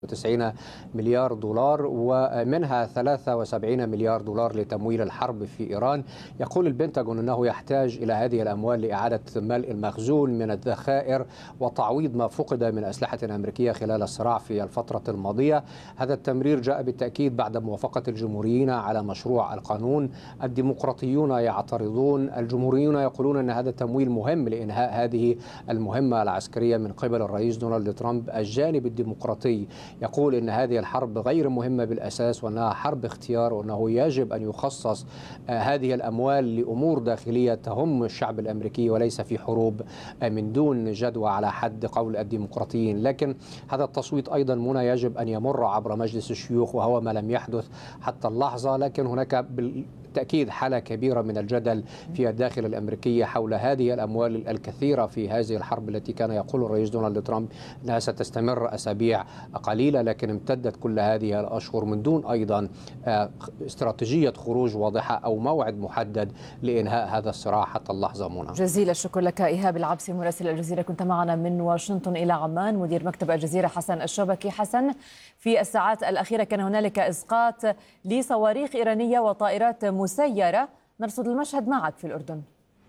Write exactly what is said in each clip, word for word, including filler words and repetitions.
وتسعين مليار دولار، ومنها ثلاثة وسبعين مليار دولار لتمويل الحرب في إيران. يقول البنتاغون أنه يحتاج إلى هذه الأموال لإعادة ملء المخزون من الذخائر وتعويض ما فقد من أسلحة أمريكية خلال الصراع في الفترة الماضية. هذا التمرير جاء بالتأكيد بعد موافقة الجمهوريين على مشروع القانون. الديمقراطيون يعترضون، الجمهوريون يقولون أن هذا التمويل مهم لإنهاء هذه المهمة العسكرية من قبل الرئيس دونالد ترامب. الجانب الديمقراطي يقول إن هذه الحرب غير مهمة بالأساس وأنها حرب اختيار، وأنه يجب أن يخصص هذه الأموال لأمور داخلية تهم الشعب الأمريكي وليس في حروب من دون جدوى على حد قول الديمقراطيين. لكن هذا التصويت أيضا منى يجب أن يمر عبر مجلس الشيوخ وهو ما لم يحدث حتى اللحظة. لكن هناك بالتأكيد حالة كبيرة من الجدل في الداخل الأمريكي حول هذه الأموال الكثيرة في هذه الحرب التي كان يقول الرئيس دونالد ترامب أنها ستستمر أسابيع قليلة، لكن امتدت كل هذه الأشهر من دون أيضا استراتيجية خروج واضحة أو موعد محدد لإنهاء هذا الصراع حتى اللحظة. منى، جزيل الشكر لك. إيهاب العبسي مراسل الجزيرة كنت معنا من واشنطن إلى عمان. مدير مكتب الجزيرة حسن الشبكي. حسن، في الساعات الأخيرة كان هنالك إسقاط لصواريخ إيرانية وطائرات مسيرة، نرصد المشهد معك في الأردن.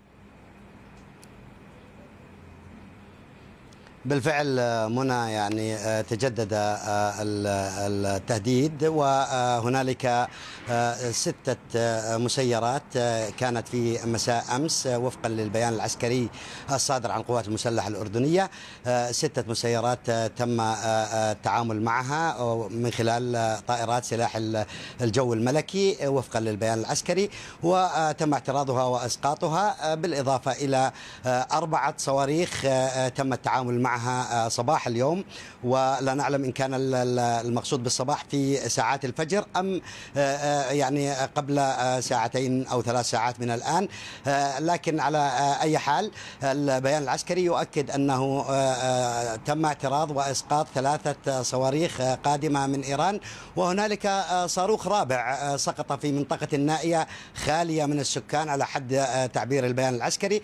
بالفعل منى، يعني تجدد التهديد، وهنالك ستة مسيرات كانت في مساء أمس وفقا للبيان العسكري الصادر عن القوات المسلحة الأردنية. ستة مسيرات تم التعامل معها من خلال طائرات سلاح الجو الملكي وفقا للبيان العسكري، وتم اعتراضها وإسقاطها، بالإضافة إلى أربعة صواريخ تم التعامل معها صباح اليوم، ولا نعلم إن كان المقصود بالصباح في ساعات الفجر أم يعني قبل ساعتين أو ثلاث ساعات من الآن. لكن على أي حال البيان العسكري يؤكد أنه تم اعتراض وإسقاط ثلاثة صواريخ قادمة من إيران، وهنالك صاروخ رابع سقط في منطقة نائية خالية من السكان على حد تعبير البيان العسكري.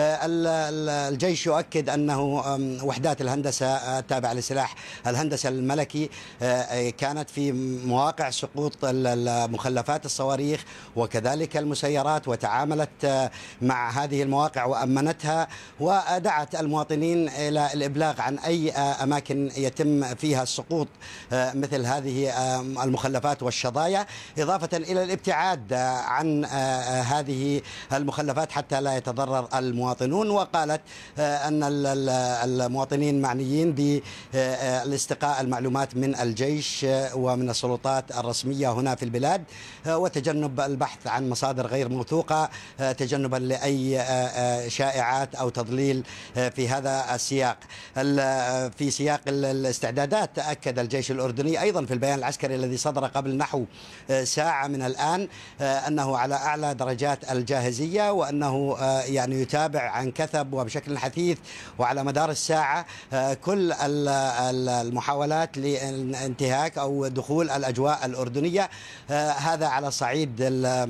الجيش يؤكد أنه وحدات الهندسة التابعة لسلاح الهندسة الملكي كانت في مواقع سقوط مخلفات الصواريخ وكذلك المسيرات، وتعاملت مع هذه المواقع وأمنتها، ودعت المواطنين إلى الإبلاغ عن أي أماكن يتم فيها السقوط مثل هذه المخلفات والشظايا، إضافة إلى الابتعاد عن هذه المخلفات حتى لا يتضرر المواطنون. وقالت أن المواطنين معنيين بالاستقاء المعلومات من الجيش ومن السلطات الرسمية هنا في البلاد، وتجنب البحث عن مصادر غير موثوقة تجنبا لأي شائعات أو تضليل في هذا السياق. في سياق الاستعدادات، أكد الجيش الأردني أيضا في البيان العسكري الذي صدر قبل نحو ساعة من الآن أنه على أعلى درجات الجاهزية، وأنه يعني يتابع عن كثب وبشكل حثيث وعلى مدار الساعة كل المحاولات لانتهاك أو دخول الأجواء الأردنية. هذا على صعيد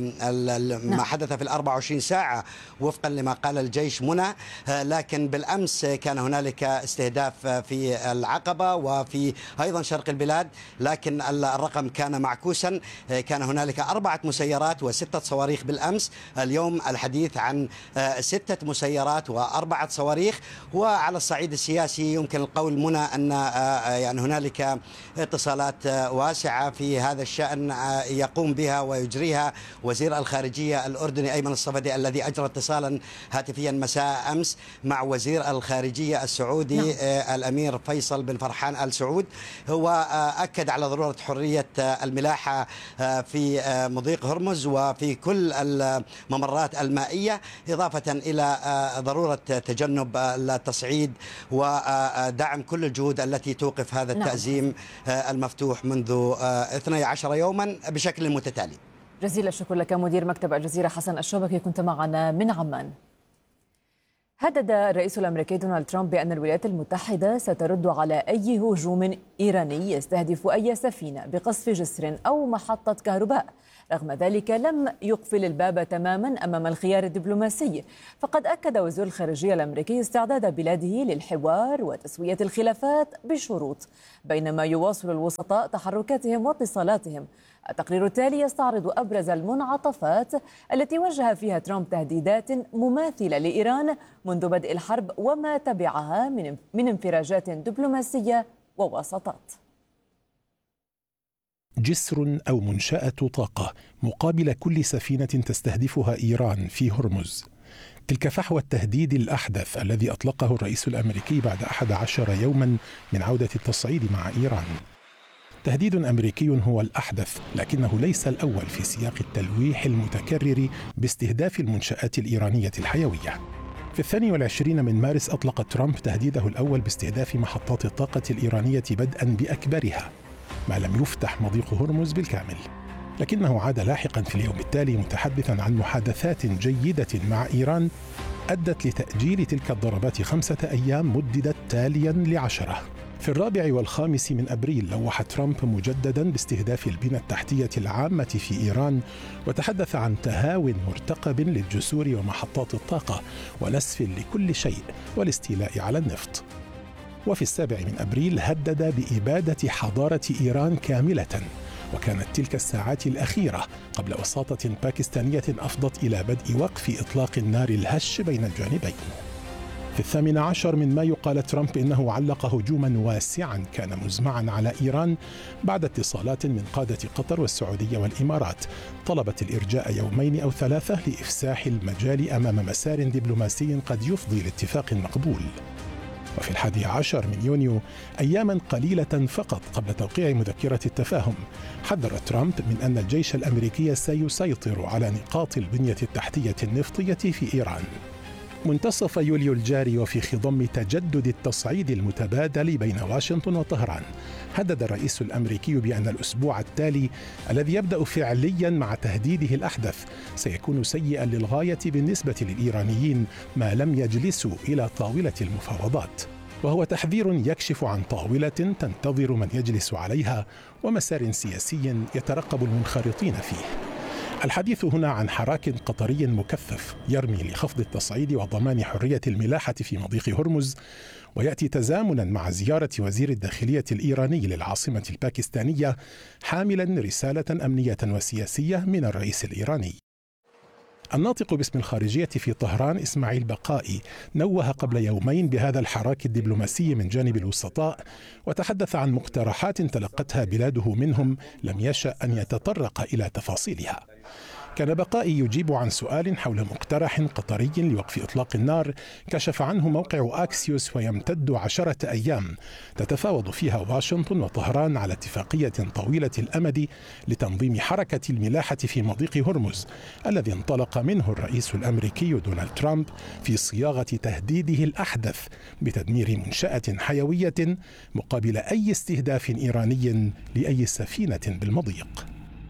ما حدث في الأربع وعشرين ساعة وفقا لما قال الجيش منى. لكن بالأمس كان هنالك استهداف في العقبة وفي أيضا شرق البلاد، لكن الرقم كان معكوسا. كان هنالك أربعة مسيرات وستة صواريخ بالأمس. اليوم الحديث عن ستة مسيرات وأربعة صواريخ. وعلى الصعيد السياسي يمكن القول منى أن يعني هنالك اتصالات واسعة في هذا الشأن يقوم بها ويجريها وزير الخارجية الأردني أيمن الصفدي، الذي أجرى اتصالا هاتفيا مساء أمس مع وزير الخارجية السعودي نعم. الأمير فيصل بن فرحان آل سعود. هو أكد على ضرورة حرية الملاحة في مضيق هرمز وفي كل الممرات المائية، إضافة إلى ضرورة تجنب التصعيد ودعم كل الجهود التي توقف هذا التأزيم المفتوح منذ اثني عشر يوما بشكل متتالي. جزيل الشكر لك مدير مكتب الجزيرة حسن الشبكي، كنت معنا من عمان. هدد الرئيس الأمريكي دونالد ترامب بأن الولايات المتحدة سترد على أي هجوم إيراني يستهدف أي سفينة بقصف جسر أو محطة كهرباء. رغم ذلك لم يقفل الباب تماما أمام الخيار الدبلوماسي، فقد أكد وزير الخارجية الأمريكي استعداد بلاده للحوار وتسوية الخلافات بشروط، بينما يواصل الوسطاء تحركاتهم واتصالاتهم. التقرير التالي يستعرض أبرز المنعطفات التي وجه فيها ترامب تهديدات مماثلة لإيران منذ بدء الحرب وما تبعها من من انفراجات دبلوماسية ووساطات. جسر أو منشأة طاقة مقابل كل سفينة تستهدفها إيران في هرمز. تلك فحوى التهديد الأحدث الذي أطلقه الرئيس الأمريكي بعد أحد عشر يوما من عودة التصعيد مع إيران. تهديد أمريكي هو الأحدث، لكنه ليس الأول في سياق التلويح المتكرر باستهداف المنشآت الإيرانية الحيوية. في الثاني والعشرين من مارس أطلق ترامب تهديده الأول باستهداف محطات الطاقة الإيرانية بدءا بأكبرها، ما لم يفتح مضيق هرمز بالكامل. لكنه عاد لاحقا في اليوم التالي متحدثا عن محادثات جيدة مع إيران أدت لتأجيل تلك الضربات خمسة أيام مددت تاليا لعشرة. في الرابع والخامس من أبريل لوح ترامب مجددا باستهداف البنى التحتية العامة في إيران، وتحدث عن تهاون مرتقب للجسور ومحطات الطاقة ونسف لكل شيء والاستيلاء على النفط. وفي السابع من أبريل هدد بإبادة حضارة إيران كاملة، وكانت تلك الساعات الأخيرة قبل وساطة باكستانية أفضت إلى بدء وقف إطلاق النار الهش بين الجانبين. في الثامن عشر من مايو قال ترامب إنه علق هجوما واسعا كان مزمعا على إيران بعد اتصالات من قادة قطر والسعودية والإمارات طلبت الإرجاء يومين أو ثلاثة لإفساح المجال أمام مسار دبلوماسي قد يفضي لاتفاق مقبول. وفي الحادي عشر من يونيو، أياما قليلة فقط قبل توقيع مذكرة التفاهم، حذر ترامب من أن الجيش الأمريكي سيسيطر على نقاط البنية التحتية النفطية في إيران. منتصف يوليو الجاري وفي خضم تجدد التصعيد المتبادل بين واشنطن وطهران، هدد الرئيس الأمريكي بأن الأسبوع التالي الذي يبدأ فعليا مع تهديده الأحدث سيكون سيئا للغاية بالنسبة للإيرانيين ما لم يجلسوا إلى طاولة المفاوضات، وهو تحذير يكشف عن طاولة تنتظر من يجلس عليها ومسار سياسي يترقب المنخرطين فيه. الحديث هنا عن حراك قطري مكثف يرمي لخفض التصعيد وضمان حرية الملاحة في مضيق هرمز، ويأتي تزامنا مع زيارة وزير الداخلية الإيراني للعاصمة الباكستانية حاملا رسالة أمنية وسياسية من الرئيس الإيراني. الناطق باسم الخارجية في طهران إسماعيل بقائي نوه قبل يومين بهذا الحراك الدبلوماسي من جانب الوسطاء، وتحدث عن مقترحات تلقتها بلاده منهم لم يشأ أن يتطرق إلى تفاصيلها. كان بقائي يجيب عن سؤال حول مقترح قطري لوقف إطلاق النار كشف عنه موقع أكسيوس، ويمتد عشرة أيام تتفاوض فيها واشنطن وطهران على اتفاقية طويلة الأمد لتنظيم حركة الملاحة في مضيق هرمز الذي انطلق منه الرئيس الأمريكي دونالد ترامب في صياغة تهديده الأحدث بتدمير منشأة حيوية مقابل أي استهداف إيراني لأي سفينة بالمضيق.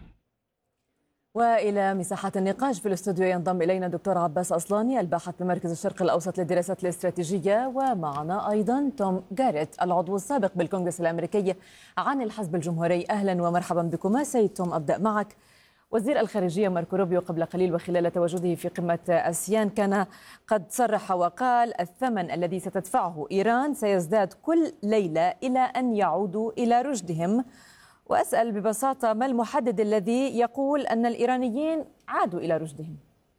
وإلى مساحة النقاش في الاستوديو ينضم إلينا الدكتور عباس أصلاني الباحث بمركز الشرق الأوسط للدراسات الاستراتيجية، ومعنا أيضا توم جاريت العضو السابق بالكونغرس الأمريكي عن الحزب الجمهوري. أهلا ومرحبا بكما. سيد توم، أبدأ معك. وزير الخارجية ماركو روبيو قبل قليل وخلال تواجده في قمة آسيان كان قد صرح وقال الثمن الذي ستدفعه إيران سيزداد كل ليلة إلى أن يعودوا إلى رشدهم. وأسأل ببساطة، ما المحدد الذي يقول أن الإيرانيين عادوا إلى رشدهم؟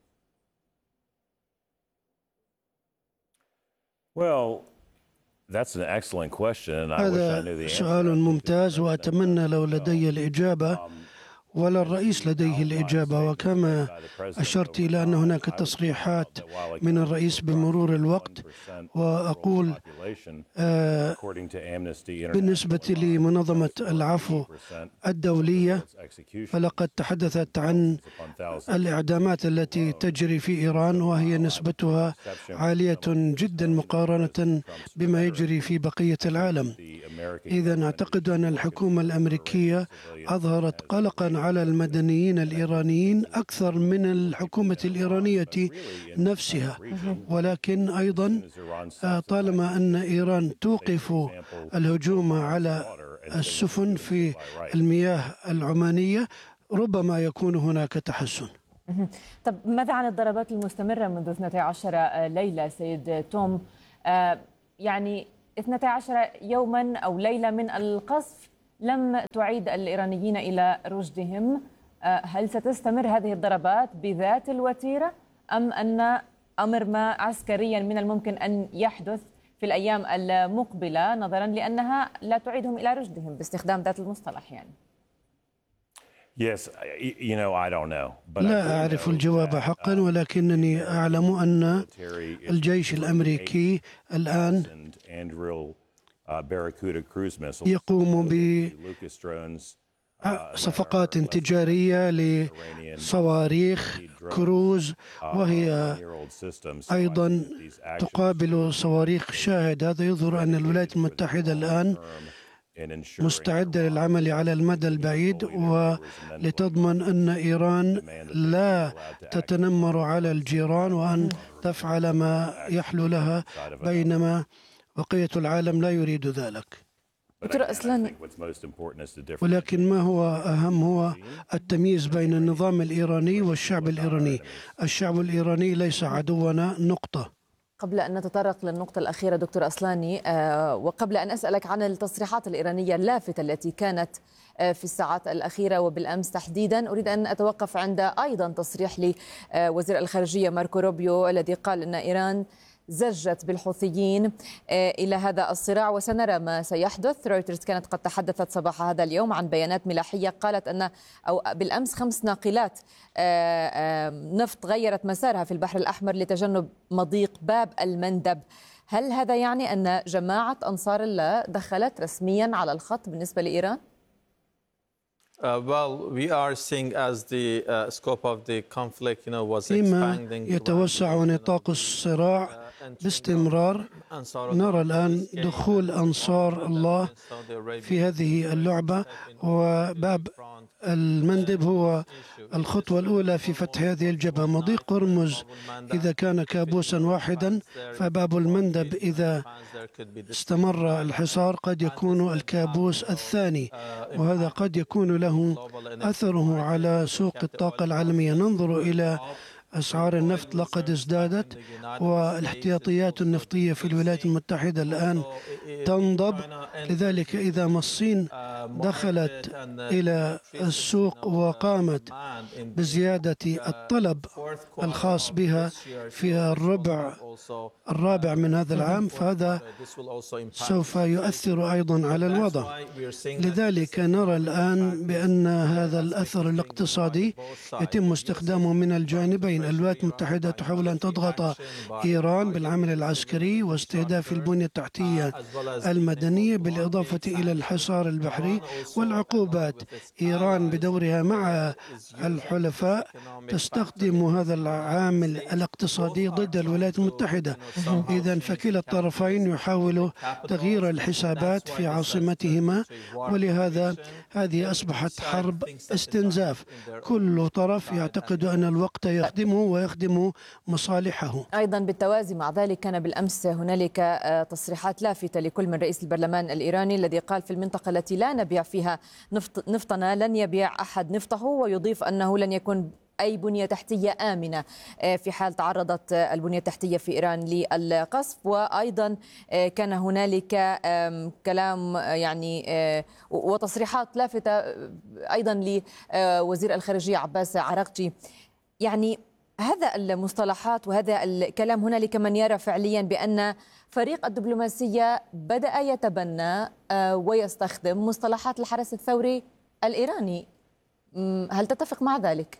هذا سؤال ممتاز، وأتمنى لو لدي الإجابة، ولا الرئيس لديه الإجابة. وكما أشرت إلى أن هناك تصريحات من الرئيس بمرور الوقت، وأقول آه بالنسبة لمنظمة العفو الدولية فلقد تحدثت عن الإعدامات التي تجري في إيران، وهي نسبتها عالية جدا مقارنة بما يجري في بقية العالم. إذن أعتقد أن الحكومة الأمريكية أظهرت قلقا على المدنيين الإيرانيين أكثر من الحكومة الإيرانية نفسها، ولكن أيضا طالما أن إيران توقف الهجوم على السفن في المياه العمانية ربما يكون هناك تحسن. طب ماذا عن الضربات المستمرة منذ اثنتي عشرة ليلة سيد توم؟ يعني اثنتي عشرة يوما أو ليلة من القصف لم تعيد الإيرانيين إلى رشدهم. هل ستستمر هذه الضربات بذات الوتيرة أم أن أمر ما عسكريا من الممكن أن يحدث في الأيام المقبلة نظرا لأنها لا تعيدهم إلى رشدهم باستخدام ذات المصطلح يعني؟ Yes, you know, I don't know. لا أعرف الجواب حقا، ولكنني أعلم أن الجيش الأمريكي الآن يقوم بصفقات تجارية لصواريخ كروز، وهي أيضا تقابل صواريخ شاهد. هذا يظهر أن الولايات المتحدة الآن مستعدة للعمل على المدى البعيد ولتضمن أن إيران لا تتنمر على الجيران وأن تفعل ما يحلو لها، بينما بقية العالم لا يريد ذلك. دكتور أسلاني، ولكن ما هو أهم هو التمييز بين النظام الإيراني والشعب الإيراني. الشعب الإيراني ليس عدونا، نقطة. قبل أن نتطرق للنقطة الأخيرة دكتور أسلاني، وقبل أن أسألك عن التصريحات الإيرانية اللافتة التي كانت في الساعات الأخيرة وبالأمس تحديدا، أريد أن أتوقف عند أيضا تصريح لوزير الخارجية ماركو روبيو الذي قال أن إيران زجت بالحوثيين إلى هذا الصراع وسنرى ما سيحدث. رويترز كانت قد تحدثت صباح هذا اليوم عن بيانات ملاحية قالت أن أو بالأمس خمس ناقلات نفط غيرت مسارها في البحر الأحمر لتجنب مضيق باب المندب. هل هذا يعني أن جماعة أنصار الله دخلت رسميا على الخط بالنسبة لإيران؟ فيما يتوسع نطاق الصراع باستمرار، نرى الآن دخول أنصار الله في هذه اللعبة، وباب المندب هو الخطوة الأولى في فتح هذه الجبهة. مضيق هرمز إذا كان كابوسا واحدا، فباب المندب إذا استمر الحصار قد يكون الكابوس الثاني، وهذا قد يكون له أثره على سوق الطاقة العالمية. ننظر إلى أسعار النفط لقد ازدادت، والاحتياطيات النفطية في الولايات المتحدة الآن تنضب. لذلك إذا ما الصين دخلت إلى السوق وقامت بزيادة الطلب الخاص بها في الربع الرابع من هذا العام، فهذا سوف يؤثر أيضا على الوضع. لذلك نرى الآن بأن هذا الأثر الاقتصادي يتم استخدامه من الجانبين. الولايات المتحدة تحاول أن تضغط إيران بالعمل العسكري واستهداف البنية التحتية المدنية بالإضافة إلى الحصار البحري والعقوبات. إيران بدورها مع الحلفاء تستخدم هذا العامل الاقتصادي ضد الولايات المتحدة. إذن فكلا الطرفين يحاول تغيير الحسابات في عاصمتهما، ولهذا هذه أصبحت حرب استنزاف. كل طرف يعتقد أن الوقت يخدمه ويخدم مصالحه. أيضا بالتوازي مع ذلك كان بالأمس هنالك تصريحات لافتة لكل من رئيس البرلمان الإيراني الذي قال في المنطقة التي لا نبيع فيها نفط نفطنا لن يبيع أحد نفطه، ويضيف أنه لن يكون أي بنية تحتية آمنة في حال تعرضت البنية التحتية في إيران للقصف. وأيضا كان هنالك كلام يعني وتصريحات لافتة أيضا لوزير الخارجية عباس عراقجي. يعني هذا المصطلحات وهذا الكلام، هنالك من يرى فعليا بأن فريق الدبلوماسية بدأ يتبنى ويستخدم مصطلحات الحرس الثوري الإيراني. هل تتفق مع ذلك؟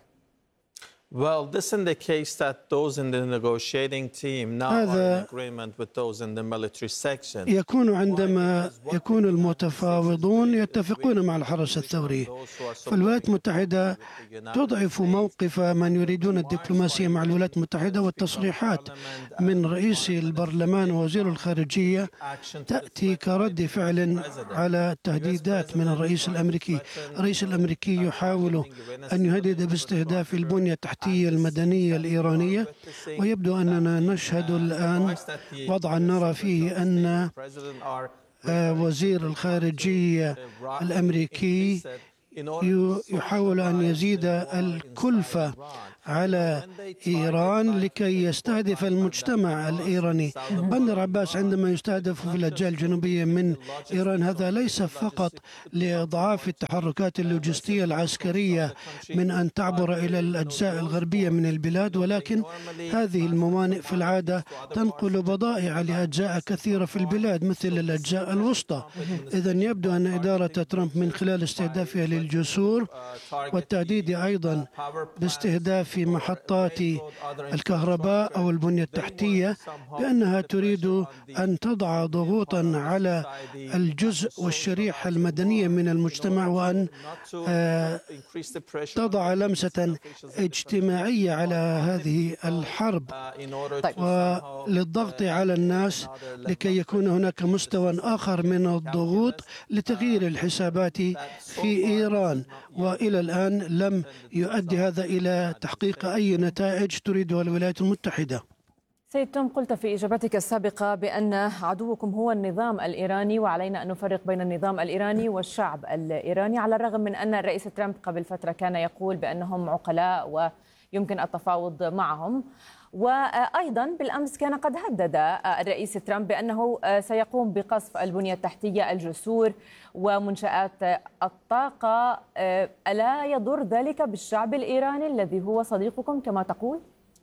Well, this indicates that those in the negotiating team now are in agreement with those in the military section. يكون عندما يكون المتفاوضون يتفقون مع الحرس الثوري، فالولايات المتحدة تضعف موقف من يريدون الدبلوماسية مع الولايات المتحدة. والتصريحات من رئيس البرلمان ووزير الخارجية تأتي كرد فعل على التهديدات من الرئيس الأمريكي. الرئيس الأمريكي يحاول أن يهدد باستهداف البنية التحتية المدنية الإيرانية، ويبدو أننا نشهد الآن وضعا نرى فيه أن وزير الخارجية الأمريكي يحاول أن يزيد الكلفة على إيران لكي يستهدف المجتمع الإيراني. بندر عباس عندما يستهدف في الأجزاء الجنوبية من إيران هذا ليس فقط لإضعاف التحركات اللوجستية العسكرية من أن تعبر إلى الأجزاء الغربية من البلاد، ولكن هذه الموانئ في العادة تنقل بضائع لأجزاء كثيرة في البلاد مثل الأجزاء الوسطى. إذن يبدو أن إدارة ترامب من خلال استهدافها للجسور والتهديد أيضا باستهداف في محطات الكهرباء أو البنية التحتية بأنها تريد أن تضع ضغوطا على الجزء والشريحة المدنية من المجتمع وأن تضع لمسة اجتماعية على هذه الحرب وللضغط على الناس لكي يكون هناك مستوى آخر من الضغوط لتغيير الحسابات في إيران. وإلى الآن لم يؤدي هذا إلى تحقيق أي نتائج تريدها الولايات المتحدة. سيد توم، قلت في إجابتك السابقة بأن عدوكم هو النظام الإيراني وعلينا أن نفرق بين النظام الإيراني والشعب الإيراني، على الرغم من أن الرئيس ترامب قبل فترة كان يقول بأنهم عقلاء ويمكن التفاوض معهم. وأيضا بالأمس كان قد هدد الرئيس ترامب بأنه سيقوم بقصف البنية التحتية، الجسور ومنشآت الطاقة. ألا يضر ذلك بالشعب الإيراني الذي هو صديقكم كما تقول؟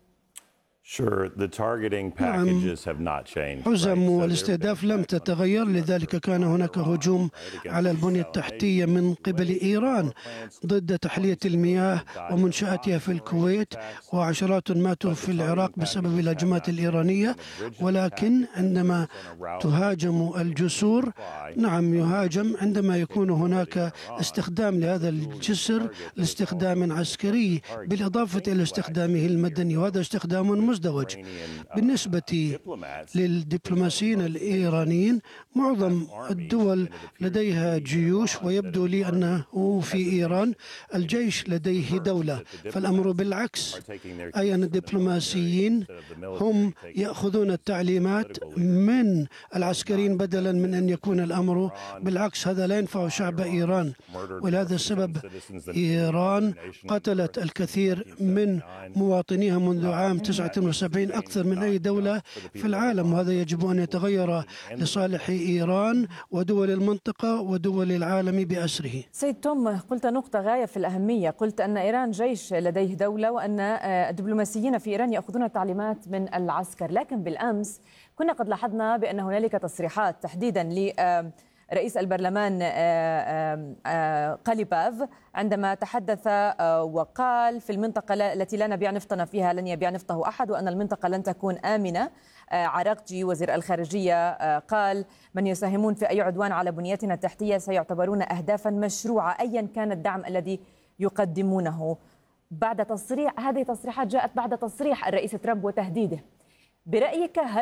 نعم، حزم والاستهداف لم تتغير، لذلك كان هناك هجوم على البنية التحتية من قبل إيران ضد تحلية المياه ومنشآتها في الكويت، وعشرات ماتوا في العراق بسبب الهجمات الإيرانية. ولكن عندما تهاجم الجسور، نعم يهاجم عندما يكون هناك استخدام لهذا الجسر لاستخدام عسكري بالإضافة إلى استخدامه المدني، وهذا استخدام مزدوج. بالنسبة للدبلوماسيين الإيرانيين، معظم الدول لديها جيوش، ويبدو لي أنه في إيران الجيش لديه دولة، فالأمر بالعكس، أي أن الدبلوماسيين هم يأخذون التعليمات من العسكريين بدلا من أن يكون الأمر بالعكس. هذا لا ينفع شعب إيران، ولهذا السبب إيران قتلت الكثير من مواطنيها منذ عام تسعة وسبعين أكثر من أي دولة في العالم، وهذا يجب أن يتغير لصالح إيران ودول المنطقة ودول العالم بأسره. سيد توم، قلت نقطة غاية في الأهمية، قلت أن إيران جيش لديه دولة وأن الدبلوماسيين في إيران يأخذون التعليمات من العسكر. لكن بالأمس كنا قد لاحظنا بأن هنالك تصريحات تحديدا ل رئيس البرلمان قاليباف عندما تحدث وقال في المنطقة التي لا نبيع نفطنا فيها لن يبيع نفطه أحد، وأن المنطقة لن تكون آمنة. عراقجي وزير الخارجية قال من يساهمون في أي عدوان على بنيتنا التحتية سيعتبرون أهدافا مشروعة أيا كان الدعم الذي يقدمونه. بعد تصريح هذه التصريحات جاءت بعد تصريح الرئيس ترامب وتهديده. برأيك هل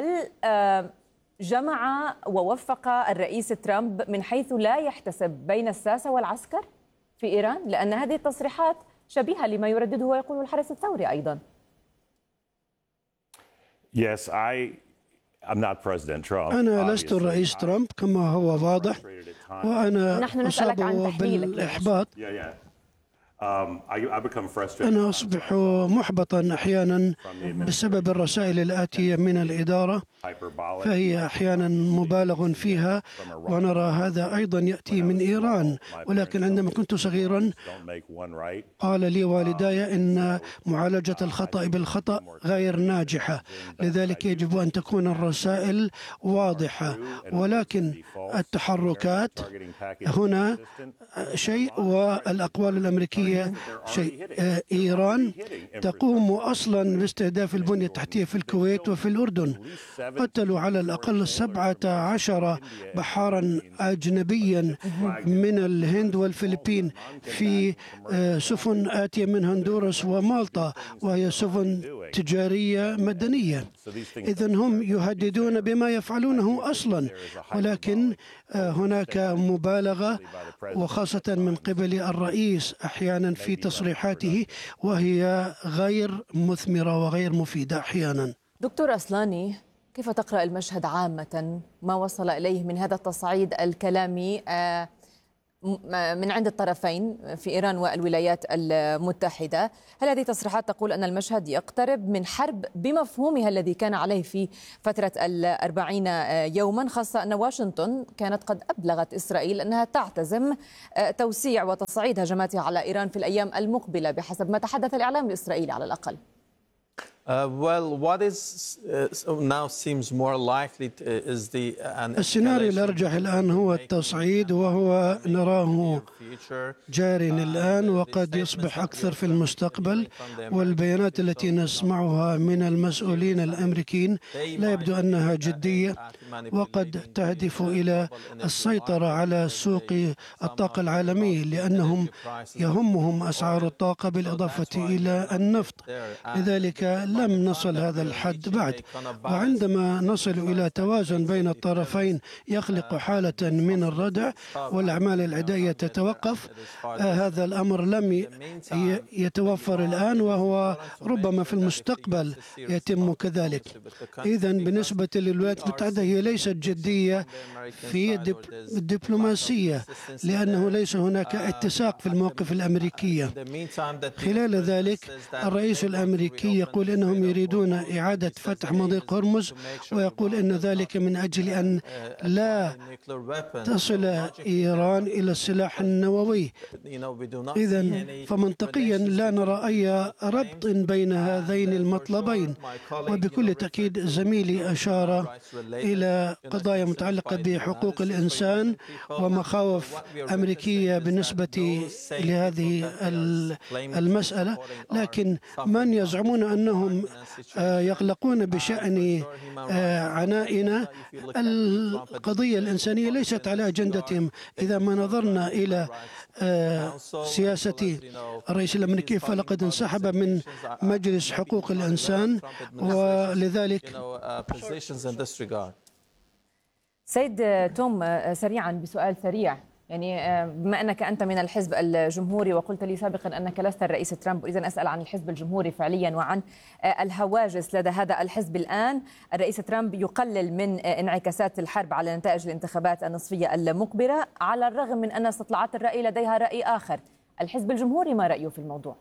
جمع ووفق الرئيس ترامب من حيث لا يحتسب بين الساسة والعسكر في إيران؟ لأن هذه التصريحات شبيهة لما يردده ويقوله الحرس الثوري أيضا. Yes, I I'm not President Trump. أنا لست الرئيس ترامب كما هو واضح، وأنا نحن نسألك عن تحليلك بالإحباط. Yeah, yeah. Um, I, I become frustrated. أنا أصبح محبطا أحيانا بسبب الرسائل الآتية من الإدارة، فهي أحيانا مبالغ فيها، ونرى هذا أيضا يأتي من إيران. ولكن عندما كنت صغيرا قال لي والداي إن معالجة الخطأ بالخطأ غير ناجحة، لذلك يجب أن تكون الرسائل واضحة. ولكن التحركات هنا شيء والأقوال الأمريكية شيء. إيران تقوم أصلا باستهداف البنية التحتية في الكويت وفي الأردن. قتلوا على الأقل سبعة عشر بحارا أجنبيا من الهند والفلبين في سفن آتية من هندوراس ومالطا، وهي سفن تجارية مدنية. إذن هم يهددون بما يفعلونه أصلا، ولكن هناك مبالغة وخاصة من قبل الرئيس أحيانا في تصريحاته، وهي غير مثمرة وغير مفيدة أحيانا. دكتور أصلاني، كيف تقرأ المشهد عامة، ما وصل إليه من هذا التصعيد الكلامي من عند الطرفين في إيران والولايات المتحدة؟ هل هذه تصريحات تقول أن المشهد يقترب من حرب بمفهومها الذي كان عليه في فترة الأربعين يوما، خاصة أن واشنطن كانت قد أبلغت إسرائيل أنها تعتزم توسيع وتصعيد هجماتها على إيران في الأيام المقبلة بحسب ما تحدث الإعلام الإسرائيلي على الأقل؟ السيناريو الأرجح الآن هو التصعيد، وهو نراه جار الآن وقد يصبح أكثر في المستقبل. والبيانات التي نسمعها من المسؤولين الأمريكيين لا يبدو أنها جدية، وقد تهدف إلى السيطرة على سوق الطاقة العالمي، لأنهم يهمهم أسعار الطاقة بالإضافة إلى النفط. لذلك لم نصل هذا الحد بعد، وعندما نصل إلى توازن بين الطرفين يخلق حالة من الردع والأعمال العدائية تتوقف. هذا الأمر لم يتوفر الآن، وهو ربما في المستقبل يتم كذلك. إذن بالنسبة للولايات المتحدة هي ليست جدية في الدبلوماسية، لأنه ليس هناك اتساق في المواقف الأمريكية. خلال ذلك الرئيس الأمريكي يقول أنهم يريدون إعادة فتح مضيق هرمز، ويقول أن ذلك من أجل أن لا تصل إيران إلى السلاح النووي. إذن فمنطقيا لا نرى أي ربط بين هذين المطلبين. وبكل تأكيد زميلي أشار إلى قضايا متعلقة بحقوق الإنسان ومخاوف أمريكية بالنسبة لهذه المسألة، لكن من يزعمون أنهم يقلقون بشأن عنائنا، القضية الإنسانية ليست على أجندتهم. إذا ما نظرنا إلى سياسة الرئيس الأمريكي فلقد انسحب من مجلس حقوق الإنسان، ولذلك سيد توم سريعا بسؤال سريع، يعني بما أنك أنت من الحزب الجمهوري وقلت لي سابقا أنك لست الرئيس ترامب، إذن أسأل عن الحزب الجمهوري فعليا وعن الهواجس لدى هذا الحزب الآن. الرئيس ترامب يقلل من انعكاسات الحرب على نتائج الانتخابات النصفية المقبلة، على الرغم من أن استطلاعات الرأي لديها رأي آخر. الحزب الجمهوري ما رأيه في الموضوع؟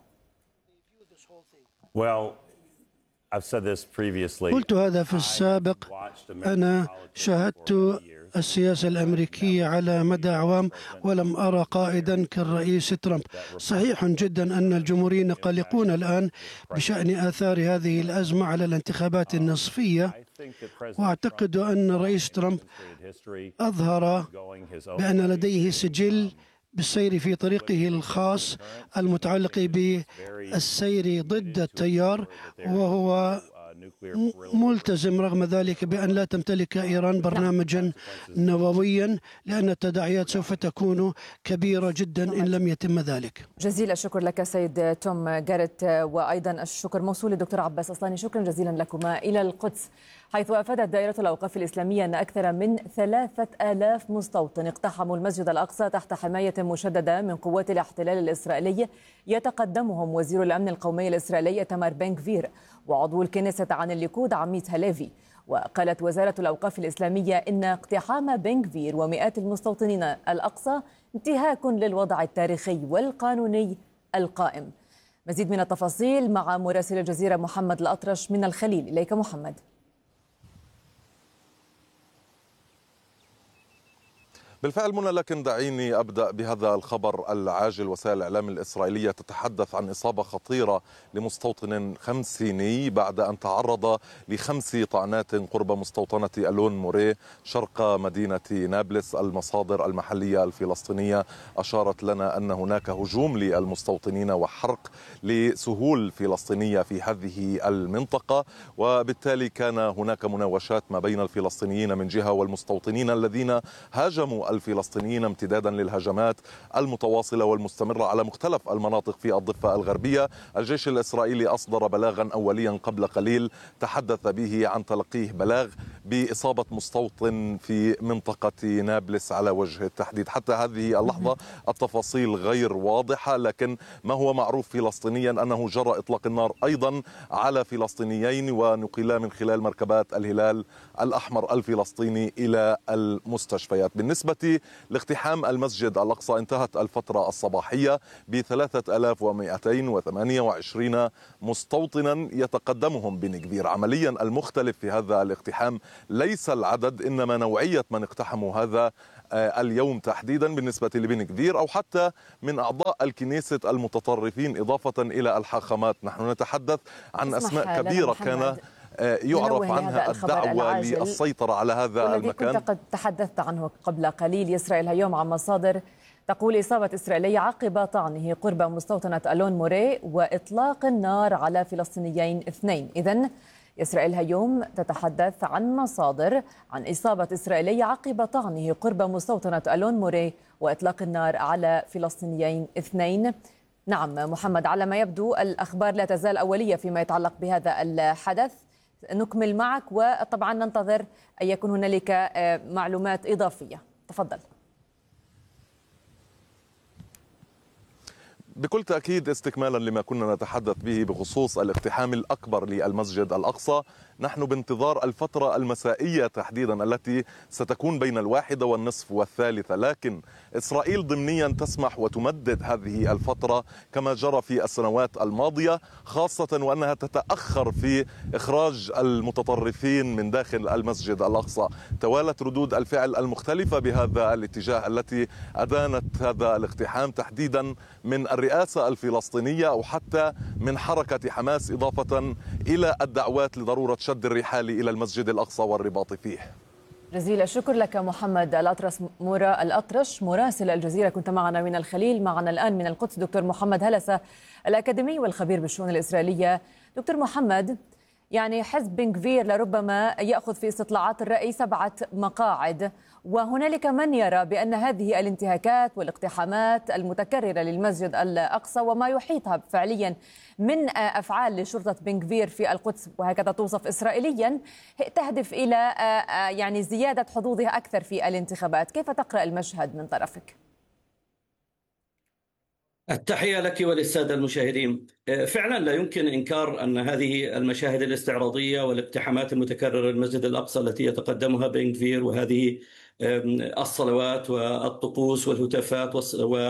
قلت هذا في السابق. أنا شاهدت السياسة الأمريكية على مدى أعوام ولم أرى قائدا كالرئيس ترامب. صحيح جدا أن الجمهوريين قلقون الآن بشأن آثار هذه الأزمة على الانتخابات النصفية، وأعتقد أن الرئيس ترامب أظهر بأن لديه سجل بالسير في طريقه الخاص المتعلق بالسير ضد التيار، وهو ملتزم رغم ذلك بأن لا تمتلك إيران برنامجا نوويا، لأن التداعيات سوف تكون كبيرة جدا إن لم يتم ذلك. جزيل الشكر لك سيد توم جاريت، وأيضا الشكر موصول للدكتور عباس أصلاني. شكرا جزيلا لكما. إلى القدس، حيث أفادت دائرة الأوقاف الإسلامية أن أكثر من ثلاثة آلاف مستوطن اقتحموا المسجد الأقصى تحت حماية مشددة من قوات الاحتلال الإسرائيلي، يتقدمهم وزير الأمن القومي الإسرائيلي إيتمار بن غفير وعضو الكنيسة عن الليكود عميت هليفي. وقالت وزارة الأوقاف الإسلامية إن اقتحام بن غفير ومئات المستوطنين الأقصى انتهاك للوضع التاريخي والقانوني القائم. مزيد من التفاصيل مع مراسل الجزيرة محمد الأطرش من الخليل. إليك محمد. بالفعل منى، لكن دعيني أبدأ بهذا الخبر العاجل. وسائل الإعلام الإسرائيلية تتحدث عن إصابة خطيرة لمستوطن خمسيني بعد أن تعرض لخمس طعنات قرب مستوطنة ألون موري شرق مدينة نابلس. المصادر المحلية الفلسطينية أشارت لنا أن هناك هجوم للمستوطنين وحرق لسهول فلسطينية في هذه المنطقة، وبالتالي كان هناك مناوشات ما بين الفلسطينيين من جهة والمستوطنين الذين هاجموا الفلسطينيين امتدادا للهجمات المتواصلة والمستمرة على مختلف المناطق في الضفة الغربية. الجيش الإسرائيلي أصدر بلاغا أوليا قبل قليل تحدث به عن تلقيه بلاغ بإصابة مستوطن في منطقة نابلس على وجه التحديد. حتى هذه اللحظة التفاصيل غير واضحة، لكن ما هو معروف فلسطينيا أنه جرى إطلاق النار أيضا على فلسطينيين ونقلا من خلال مركبات الهلال الأحمر الفلسطيني إلى المستشفيات. بالنسبة لاقتحام المسجد الأقصى انتهت الفترة الصباحية ب ثلاثة آلاف ومئتين وثمانية وعشرين مستوطنا يتقدمهم بن غفير. عمليا المختلف في هذا الاقتحام ليس العدد إنما نوعية من اقتحموا هذا اليوم تحديدا بالنسبة لبن غفير أو حتى من أعضاء الكنيسة المتطرفين إضافة إلى الحاخامات. نحن نتحدث عن أسماء كبيرة كان يعرف عنها الدعوة للسيطرة على هذا المكان. كنت قد تحدثت عنه قبل قليل. يسرائيل اليوم عن مصادر تقول إصابة إسرائيلية عقب طعنه قرب مستوطنة ألون موري وإطلاق النار على فلسطينيين اثنين. إذن إسرائيل اليوم تتحدث عن مصادر عن إصابة إسرائيلية عقب طعنه قرب مستوطنة ألون موري وإطلاق النار على فلسطينيين اثنين. نعم محمد، على ما يبدو الأخبار لا تزال أولية فيما يتعلق بهذا الحدث. نكمل معك وطبعا ننتظر أن يكون هنالك معلومات إضافية. تفضل. بكل تأكيد استكمالا لما كنا نتحدث به بخصوص الاقتحام الأكبر للمسجد الأقصى، نحن بانتظار الفترة المسائية تحديدا التي ستكون بين الواحدة والنصف والثالثة، لكن إسرائيل ضمنيا تسمح وتمدد هذه الفترة كما جرى في السنوات الماضية، خاصة وأنها تتأخر في إخراج المتطرفين من داخل المسجد الأقصى. توالت ردود الفعل المختلفة بهذا الاتجاه التي أدانت هذا الاقتحام تحديدا من الرئاسة الفلسطينية أو حتى من حركة حماس، إضافة إلى الدعوات لضرورة شد الرحال إلى المسجد الأقصى والرباط فيه. جزيل الشكر لك محمد الأطرش مرا الأطرش مراسل الجزيرة، كنت معنا من الخليل. معنا الآن من القدس دكتور محمد هلسة الأكاديمي والخبير بالشؤون الإسرائيلية. دكتور محمد، يعني حزب بن غفير لربما يأخذ في استطلاعات الرأي سبعة مقاعد، وهنالك من يرى بأن هذه الانتهاكات والاقتحامات المتكررة للمسجد الأقصى وما يحيطها فعليا من أفعال لشرطة بن غفير في القدس، وهكذا توصف إسرائيليا، تهدف إلى يعني زيادة حظوظها أكثر في الانتخابات. كيف تقرأ المشهد من طرفك؟ التحية لك وللسادة المشاهدين. فعلا لا يمكن إنكار أن هذه المشاهد الاستعراضية والاقتحامات المتكررة للمسجد الأقصى التي يتقدمها بن غفير، وهذه الصلوات والطقوس والهتافات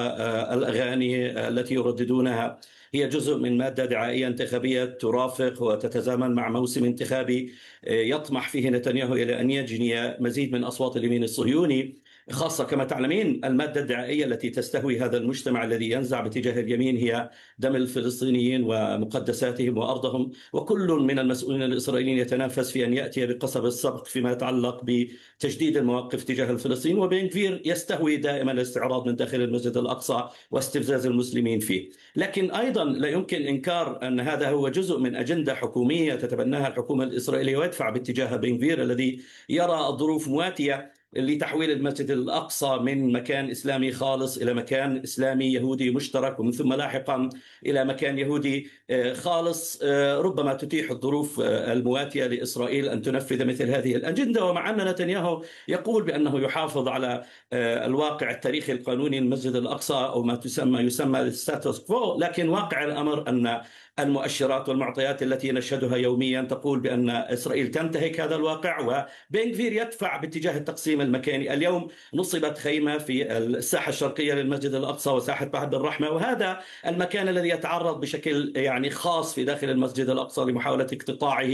والأغاني التي يرددونها، هي جزء من مادة دعائية انتخابية ترافق وتتزامن مع موسم انتخابي يطمح فيه نتنياهو إلى أن يجني مزيد من أصوات اليمين الصهيوني. خاصة كما تعلمين المادة الدعائية التي تستهوي هذا المجتمع الذي ينزع باتجاه اليمين هي دم الفلسطينيين ومقدساتهم وأرضهم، وكل من المسؤولين الإسرائيليين يتنافس في أن يأتي بقصب السبق فيما يتعلق بتجديد المواقف تجاه الفلسطينيين. وبن غفير يستهوي دائما الاستعراض من داخل المسجد الأقصى واستفزاز المسلمين فيه. لكن أيضا لا يمكن إنكار أن هذا هو جزء من أجندة حكومية تتبناها الحكومة الإسرائيلية ويدفع باتجاه بن غفير الذي يرى الظروف مواتية لتحويل المسجد الأقصى من مكان إسلامي خالص إلى مكان إسلامي يهودي مشترك، ومن ثم لاحقا إلى مكان يهودي خالص. ربما تتيح الظروف المواتية لإسرائيل أن تنفذ مثل هذه الأجندة، ومع أن نتنياهو يقول بأنه يحافظ على الواقع التاريخي القانوني للمسجد الأقصى أو ما تسمى يسمى الستاتوس كوو، لكن واقع الأمر أن المؤشرات والمعطيات التي نشهدها يوميا تقول بأن إسرائيل تنتهك هذا الواقع، وبن غفير يدفع باتجاه التقسيم المكاني. اليوم نصبت خيمة في الساحة الشرقية للمسجد الأقصى وساحة بعد الرحمة، وهذا المكان الذي يتعرض بشكل يعني خاص في داخل المسجد الأقصى لمحاولة اقتطاعه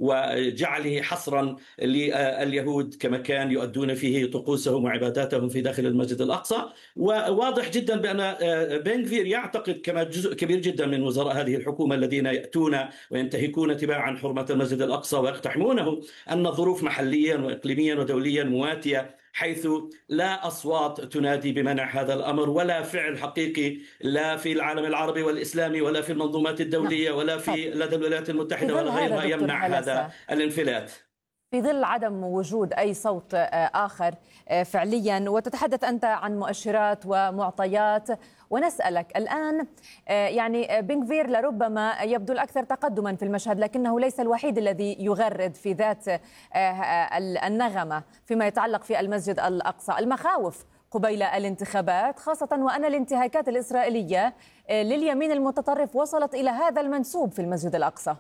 وجعله حصرا لليهود كمكان يؤدون فيه طقوسهم وعباداتهم في داخل المسجد الأقصى. وواضح جدا بأن بن غفير يعتقد كما جزء كبير جدا من وزراء هذه الحكومة الذين يأتون وينتهكون تباعا حرمة المسجد الأقصى ويقتحمونه أن الظروف محليا وإقليميا ودوليا مواتية، حيث لا أصوات تنادي بمنع هذا الأمر ولا فعل حقيقي لا في العالم العربي والإسلامي ولا في المنظومات الدولية ولا في لدى الولايات المتحدة ولا غيرها يمنع هذا الانفلات. في ظل عدم وجود أي صوت آخر فعليا، وتتحدث أنت عن مؤشرات ومعطيات، ونسألك الآن يعني بن غفير لربما يبدو الأكثر تقدما في المشهد، لكنه ليس الوحيد الذي يغرد في ذات النغمة فيما يتعلق في المسجد الأقصى. المخاوف قبيل الانتخابات، خاصة وأن الانتهاكات الإسرائيلية لليمين المتطرف وصلت إلى هذا المنسوب في المسجد الأقصى.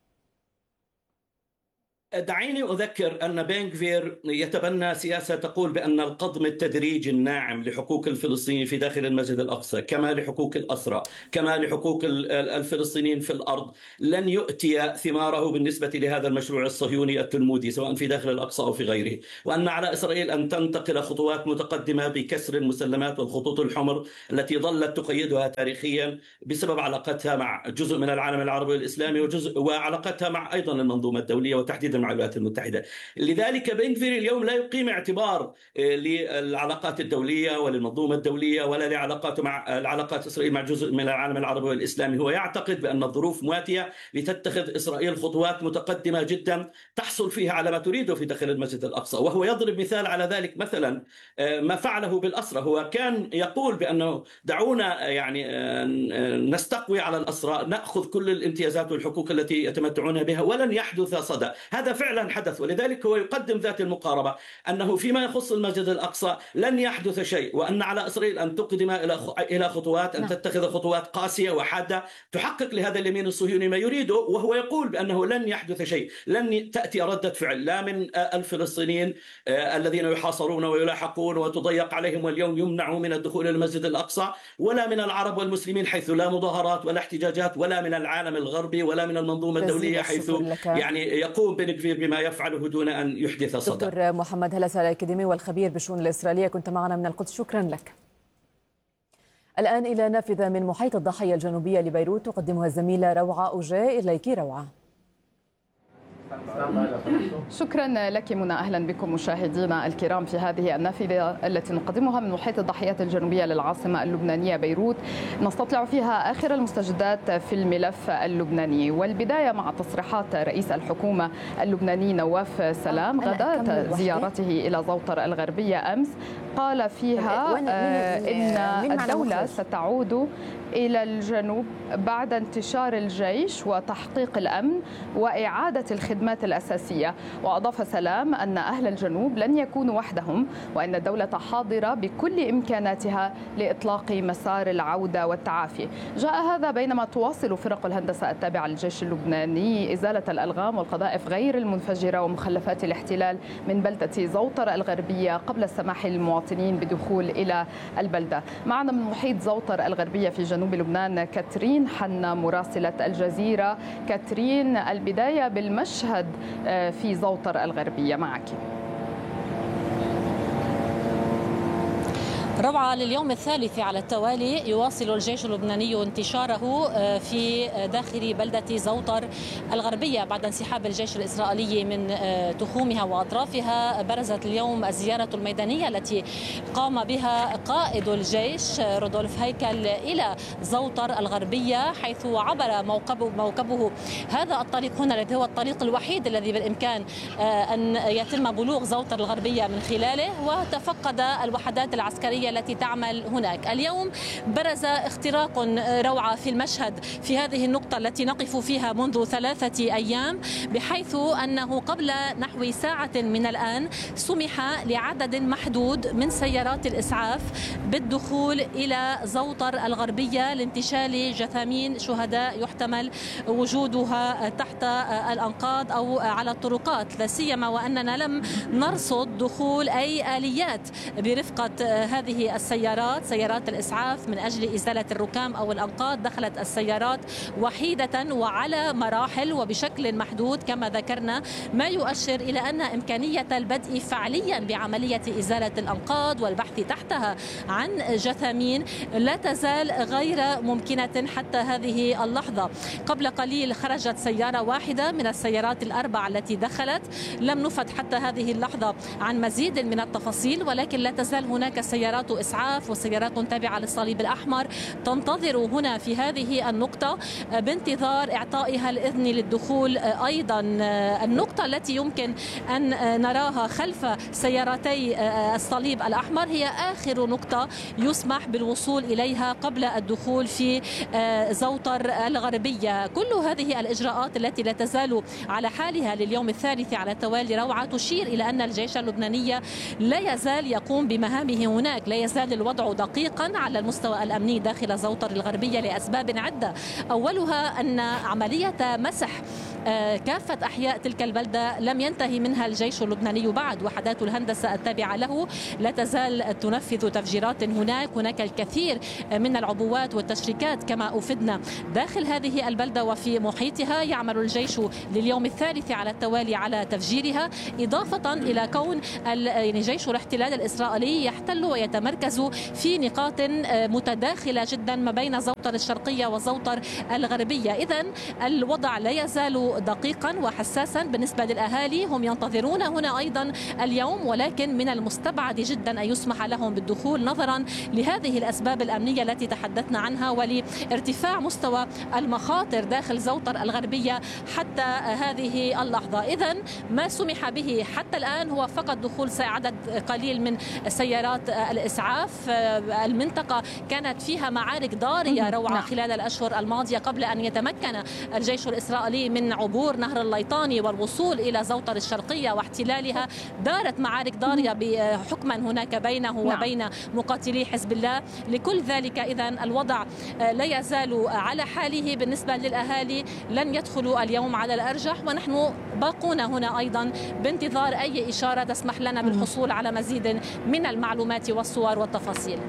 دعيني أذكر أن بن غفير يتبنى سياسة تقول بأن القضم التدريجي الناعم لحقوق الفلسطينيين في داخل المسجد الأقصى، كما لحقوق الأسرى، كما لحقوق الفلسطينيين في الأرض، لن يؤتي ثماره بالنسبة لهذا المشروع الصهيوني التلمودي سواء في داخل الأقصى أو في غيره، وأن على إسرائيل أن تنتقل خطوات متقدمة بكسر المسلمات والخطوط الحمر التي ظلت تقيدها تاريخيا بسبب علاقتها مع جزء من العالم العربي والإسلامي وجزء وعلاقتها مع أيضا المنظومة الدولية وتحديدا مع الولايات المتحدة. لذلك بن غفير اليوم لا يقيم اعتبار للعلاقات الدولية وللمنظومة الدولية ولا لعلاقاته مع العلاقات إسرائيل مع جزء من العالم العربي والإسلامي. هو يعتقد بأن الظروف مواتية لتتخذ إسرائيل خطوات متقدمة جدا تحصل فيها على ما تريده في داخل المسجد الأقصى، وهو يضرب مثال على ذلك مثلا ما فعله بالأسرى. هو كان يقول بأنه دعونا يعني نستقوي على الأسرى، نأخذ كل الامتيازات والحقوق التي يتمتعون بها ولن يحدث صدى. هذا فعلا حدث، ولذلك هو يقدم ذات المقاربة أنه فيما يخص المسجد الأقصى لن يحدث شيء، وأن على إسرائيل أن تقدم إلى إلى خطوات، أن تتخذ خطوات قاسية وحادة تحقق لهذا اليمين الصهيوني ما يريده. وهو يقول بأنه لن يحدث شيء، لن تأتي ردة فعل لا من الفلسطينيين الذين يحاصرون ويلاحقون وتضيق عليهم واليوم يمنعوا من الدخول إلى المسجد الأقصى، ولا من العرب والمسلمين حيث لا مظاهرات ولا احتجاجات، ولا من العالم الغربي ولا من المنظومة الدولية حيث يعني يقوم بن غفير بما يفعله دون أن يحدث صدى. دكتور محمد هلسة الأكاديمي والخبير بالشؤون الإسرائيلية، كنت معنا من القدس، شكرا لك. الآن إلى نافذة من محيط الضاحية الجنوبية لبيروت تقدمها الزميلة روعة أوجاي. إليك روعة. شكرا لك منى. أهلا بكم مشاهدينا الكرام في هذه النافذة التي نقدمها من محيط الضاحيات الجنوبية للعاصمة اللبنانية بيروت، نستطلع فيها آخر المستجدات في الملف اللبناني، والبداية مع تصريحات رئيس الحكومة اللبناني نواف سلام غداة زيارته إلى زوطر الغربية أمس. قال فيها إن الدولة ستعود إلى الجنوب بعد انتشار الجيش وتحقيق الأمن وإعادة الخدمات الأساسية. وأضاف سلام أن أهل الجنوب لن يكونوا وحدهم، وأن الدولة حاضرة بكل إمكاناتها لإطلاق مسار العودة والتعافي. جاء هذا بينما تواصل فرق الهندسة التابعة للجيش اللبناني إزالة الألغام والقذائف غير المنفجرة ومخلفات الاحتلال من بلدة زوطر الغربية قبل السماح للمواطنين بدخول إلى البلدة. معنا من محيط زوطر الغربية في جنوب لبنان كاترين حنا مراسلة الجزيرة. كاترين، البداية بالمشهد في زوطر الغربية معك. روعة، لليوم الثالث على التوالي يواصل الجيش اللبناني انتشاره في داخل بلدة زوطر الغربية بعد انسحاب الجيش الإسرائيلي من تخومها وأطرافها. برزت اليوم الزيارة الميدانية التي قام بها قائد الجيش رودولف هيكل إلى زوطر الغربية، حيث عبر موكبه, موكبه هذا الطريق هنا الذي هو الطريق الوحيد الذي بالإمكان أن يتم بلوغ زوطر الغربية من خلاله، وتفقد الوحدات العسكرية التي تعمل هناك. اليوم برز اختراق روعة في المشهد في هذه النقطة التي نقف فيها منذ ثلاثة أيام، بحيث أنه قبل نحو ساعة من الآن سمح لعدد محدود من سيارات الإسعاف بالدخول إلى زوطر الغربية لانتشال جثامين شهداء يحتمل وجودها تحت الأنقاض أو على الطرقات، لا سيما وأننا لم نرصد دخول أي آليات برفقة هذه السيارات، سيارات الإسعاف، من أجل إزالة الركام أو الأنقاض. دخلت السيارات وحيدة وعلى مراحل وبشكل محدود كما ذكرنا، ما يؤشر إلى أن إمكانية البدء فعليا بعملية إزالة الأنقاض والبحث تحتها عن جثامين لا تزال غير ممكنة حتى هذه اللحظة. قبل قليل خرجت سيارة واحدة من السيارات الأربع التي دخلت، لم نفد حتى هذه اللحظة عن مزيد من التفاصيل، ولكن لا تزال هناك سيارات سيارات إسعاف وسيارات تابعة للصليب الأحمر تنتظر هنا في هذه النقطة بانتظار إعطائها الإذن للدخول. أيضا النقطة التي يمكن أن نراها خلف سيارتي الصليب الأحمر هي آخر نقطة يسمح بالوصول إليها قبل الدخول في زوطر الغربية. كل هذه الإجراءات التي لا تزال على حالها لليوم الثالث على التوالي روعة تشير إلى أن الجيش اللبناني لا يزال يقوم بمهامه هناك، لا يزال الوضع دقيقا على المستوى الأمني داخل زوطر الغربية لأسباب عدة، أولها أن عملية مسح كافة أحياء تلك البلدة لم ينتهي منها الجيش اللبناني بعد. وحدات الهندسة التابعة له لا تزال تنفذ تفجيرات هناك. هناك الكثير من العبوات والتشريكات كما أفدنا داخل هذه البلدة وفي محيطها. يعمل الجيش لليوم الثالث على التوالي على تفجيرها، إضافة إلى كون يعني جيش الاحتلال الإسرائيلي يحتل ويتمركز في نقاط متداخلة جدا ما بين زوطر الشرقية وزوطر الغربية. إذن الوضع لا يزال دقيقا وحساسا بالنسبة للأهالي. هم ينتظرون هنا أيضا اليوم، ولكن من المستبعد جدا أن يسمح لهم بالدخول نظرا لهذه الأسباب الأمنية التي تحدثنا عنها ولارتفاع مستوى المخاطر داخل زوطر الغربية حتى هذه اللحظة. إذن ما سمح به حتى الآن هو فقط دخول عدد قليل من سيارات الإسعاف. المنطقة كانت فيها معارك ضارية روعة خلال الأشهر الماضية قبل أن يتمكن الجيش الإسرائيلي من عبور نهر الليطاني والوصول إلى زوطر الشرقية واحتلالها. دارت معارك ضارية بحكما هناك بينه وبين مقاتلي حزب الله. لكل ذلك إذن الوضع لا يزال على حاله بالنسبة للأهالي، لن يدخلوا اليوم على الأرجح، ونحن باقون هنا أيضا بانتظار أي إشارة تسمح لنا بالحصول على مزيد من المعلومات والصور والتفاصيل.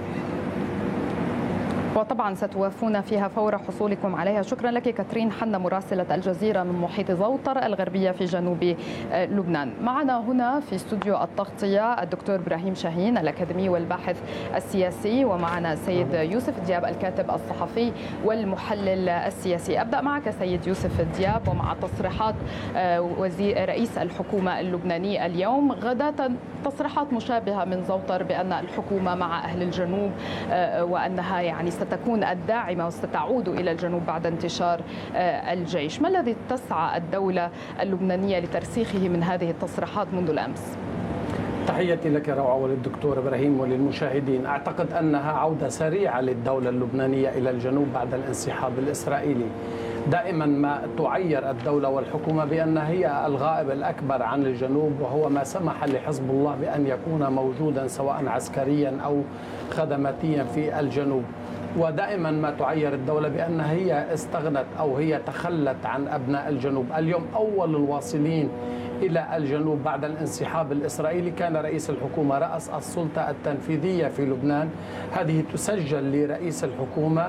وطبعا ستوافون فيها فور حصولكم عليها. شكرا لك كاترين حنا مراسلة الجزيرة من محيط زوطر الغربية في جنوب لبنان. معنا هنا في استوديو التغطية الدكتور إبراهيم شاهين الأكاديمي والباحث السياسي، ومعنا سيد يوسف دياب الكاتب الصحفي والمحلل السياسي. أبدأ معك سيد يوسف دياب، ومع تصريحات وزير رئيس الحكومة اللبناني اليوم غداة تصريحات مشابهة من زوطر بأن الحكومة مع أهل الجنوب وأنها يعني ستكون الداعمة وستعود إلى الجنوب بعد انتشار الجيش. ما الذي تسعى الدولة اللبنانية لترسيخه من هذه التصريحات منذ الأمس؟ تحياتي لك روعة وللدكتور إبراهيم وللمشاهدين. أعتقد أنها عودة سريعة للدولة اللبنانية إلى الجنوب بعد الانسحاب الإسرائيلي. دائما ما تعير الدولة والحكومة بأن هي الغائب الأكبر عن الجنوب، وهو ما سمح لحزب الله بأن يكون موجودا سواء عسكريا أو خدماتيا في الجنوب. ودائما ما تعير الدولة بأن هي استغنت أو هي تخلت عن أبناء الجنوب. اليوم أول الواصلين إلى الجنوب بعد الانسحاب الإسرائيلي كان رئيس الحكومة رأس السلطة التنفيذية في لبنان. هذه تسجل لرئيس الحكومة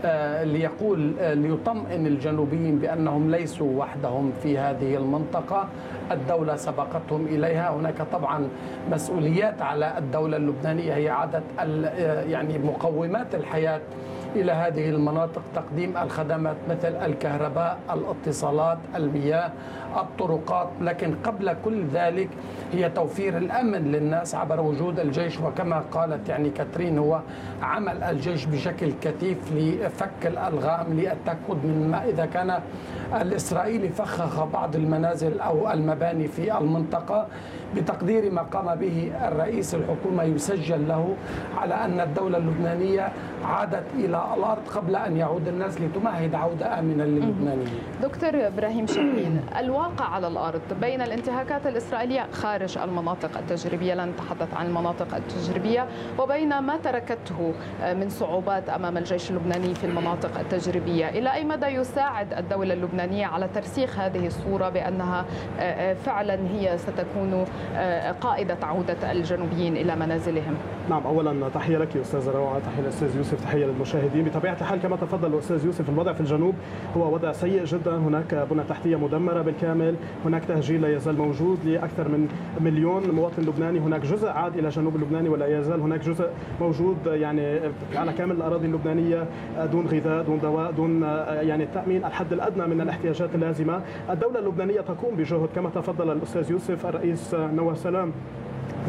ليقول ليطمئن الجنوبيين بأنهم ليسوا وحدهم في هذه المنطقة، الدولة سبقتهم إليها. هناك طبعا مسؤوليات على الدولة اللبنانية هي إعادة يعني مقومات الحياة إلى هذه المناطق، تقديم الخدمات مثل الكهرباء، الاتصالات، المياه، الطرقات. لكن قبل كل ذلك هي توفير الأمن للناس عبر وجود الجيش. وكما قالت يعني كاترين، هو عمل الجيش بشكل كثيف لفك الألغام للتأكد من ما إذا كان الإسرائيلي فخخ بعض المنازل أو المباني في المنطقة. بتقدير ما قام به الرئيس الحكومة يسجل له على أن الدولة اللبنانية عادت إلى الأرض قبل أن يعود الناس لتمهد عودة آمنة للبنانيين. دكتور إبراهيم شاهين، الواقع على الأرض بين الانتهاكات الإسرائيلية خارج المناطق التجريبية، لن نتحدث عن المناطق التجريبية، وبين ما تركته من صعوبات أمام الجيش اللبناني في المناطق التجريبية، إلى أي مدى يساعد الدولة اللبنانية على ترسيخ هذه الصورة بأنها فعلا هي ستكون قائدة عودة الجنوبيين إلى منازلهم؟ نعم، أولا تحية لك أستاذ روعة، تحية للأستاذ يوسف، تحية للمشاهدين. بطبيعة الحال كما تفضل الأستاذ يوسف، الوضع في الجنوب هو وضع سيء جدا. هناك بنى تحتية مدمرة بالكامل، هناك تهجير لا يزال موجود لأكثر من مليون مواطن لبناني. هناك جزء عاد إلى جنوب اللبناني ولا يزال هناك جزء موجود يعني على كامل الأراضي اللبنانية دون غذاء، دون دواء، دون يعني التأمين الحد الأدنى من الاحتياجات اللازمة. الدولة اللبنانية تقوم بجهد كما تفضل الأستاذ يوسف. الرئيس نواف سلام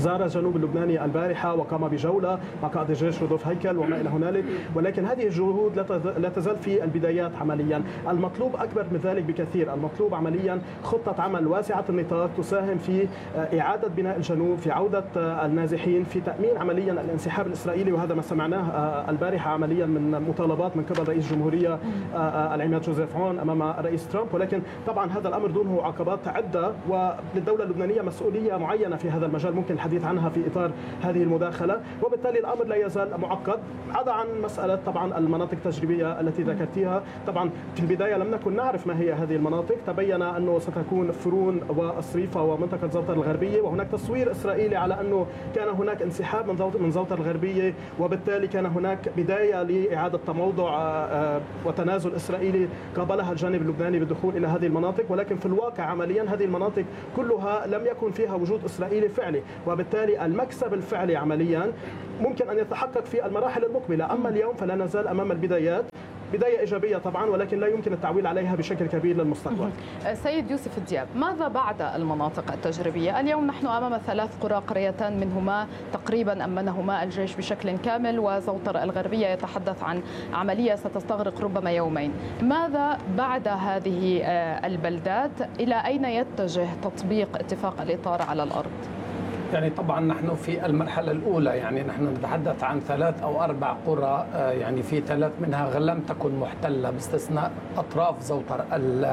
زار الجنوب اللبناني البارحة وقام بجولة مع قائد الجيش رودولف هيكل وما إلى هنالك، ولكن هذه الجهود لا تزال في البدايات عمليا. المطلوب أكبر من ذلك بكثير، المطلوب عمليا خطة عمل واسعة النطاق تساهم في إعادة بناء الجنوب، في عودة النازحين، في تأمين عمليا الانسحاب الإسرائيلي، وهذا ما سمعناه البارحة عمليا من مطالبات من قبل رئيس الجمهورية العماد جوزيف عون أمام الرئيس ترامب. ولكن طبعا هذا الأمر دونه عقبات عدة، وللدولة اللبنانية مسؤولية معينة في هذا المجال ممكن الحديث عنها في إطار هذه المداخلة، وبالتالي الأمر لا يزال معقد، عدا عن مسألة طبعا المناطق التجريبية التي ذكرتيها. طبعا في البداية لم نكن نعرف ما هي هذه المناطق، تبين أنه ستكون فرون والصريفة ومنطقة زوطر الغربية، وهناك تصوير إسرائيلي على أنه كان هناك انسحاب من من زوطر الغربية، وبالتالي كان هناك بداية لإعادة تموضع وتنازل إسرائيلي قابلها الجانب اللبناني بالدخول إلى هذه المناطق. ولكن في الواقع عمليا هذه المناطق كلها لم يكن فيها وجود إسرائيلي فعلي، وبالتالي المكسب الفعلي عمليا ممكن أن يتحقق في المراحل المقبلة. أما اليوم فلا نزال أمام البدايات، بداية إيجابية طبعا، ولكن لا يمكن التعويل عليها بشكل كبير للمستقبل. سيد يوسف الدياب، ماذا بعد المناطق التجريبية؟ اليوم نحن أمام ثلاث قرى قريتان منهما تقريبا أمنهما الجيش بشكل كامل، وزوطر الغربية يتحدث عن عملية ستستغرق ربما يومين. ماذا بعد هذه البلدات؟ إلى أين يتجه تطبيق اتفاق الإطار على الأرض؟ يعني طبعا نحن في المرحلة الأولى، يعني نحن نتحدث عن ثلاث أو أربع قرى، يعني في ثلاث منها لم تكن محتلة باستثناء أطراف زوطر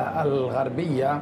الغربية.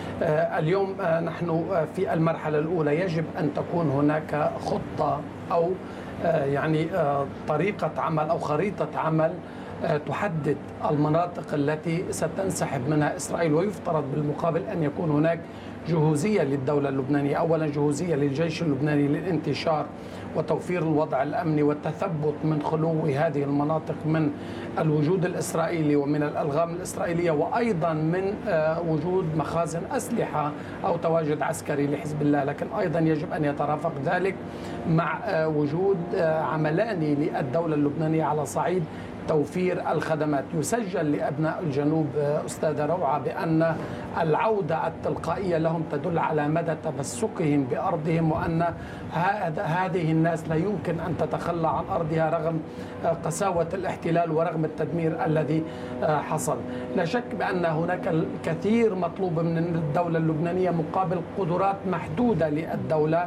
اليوم نحن في المرحلة الأولى يجب أن تكون هناك خطة أو يعني طريقة عمل أو خريطة عمل تحدد المناطق التي ستنسحب منها إسرائيل، ويفترض بالمقابل أن يكون هناك جهوزية للدولة اللبنانية. أولا جهوزية للجيش اللبناني للانتشار وتوفير الوضع الأمني والتثبت من خلو هذه المناطق من الوجود الإسرائيلي ومن الألغام الإسرائيلية، وأيضا من وجود مخازن أسلحة أو تواجد عسكري لحزب الله. لكن أيضا يجب أن يترافق ذلك مع وجود عملان للدولة اللبنانية على صعيد توفير الخدمات. يسجل لأبناء الجنوب أستاذة روعة بأن العودة التلقائية لهم تدل على مدى تمسكهم بأرضهم، وأن هذه الناس لا يمكن أن تتخلى عن أرضها رغم قساوة الاحتلال ورغم التدمير الذي حصل. لا شك بأن هناك الكثير مطلوب من الدولة اللبنانية مقابل قدرات محدودة للدولة.